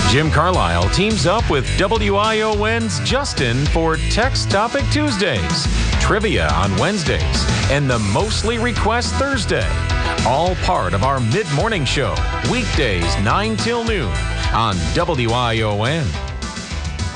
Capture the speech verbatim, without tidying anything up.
Jim Carlisle teams up with W I O N's Justin for Text Topic Tuesdays, Trivia on Wednesdays, and the Mostly Request Thursday. All part of our mid-morning show, weekdays nine till noon on W I O N.